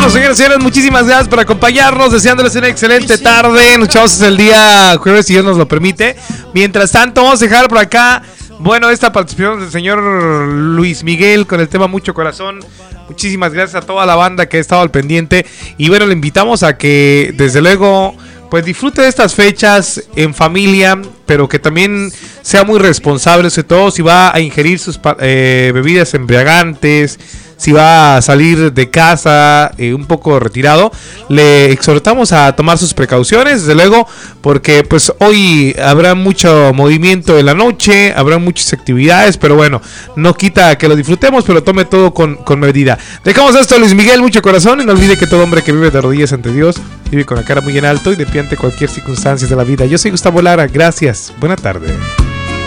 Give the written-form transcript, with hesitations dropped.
Bueno, señores y señores, muchísimas gracias por acompañarnos, deseándoles una excelente tarde. Nos echamos el día jueves, si Dios nos lo permite. Mientras tanto, vamos a dejar por acá, bueno, esta participación del señor Luis Miguel con el tema Mucho Corazón. Muchísimas gracias a toda la banda que ha estado al pendiente. Y bueno, le invitamos a que, desde luego, pues disfrute de estas fechas en familia, pero que también sea muy responsable, sobre todo si va a ingerir sus bebidas embriagantes, si va a salir de casa un poco retirado. Le exhortamos a tomar sus precauciones, desde luego, porque pues hoy habrá mucho movimiento en la noche, habrá muchas actividades, pero bueno, no quita que lo disfrutemos, pero tome todo con medida. Dejamos esto a Luis Miguel, Mucho Corazón, y no olvide que todo hombre que vive de rodillas ante Dios vive con la cara muy en alto y de pie ante cualquier circunstancia de la vida. Yo soy Gustavo Lara, gracias, buena tarde.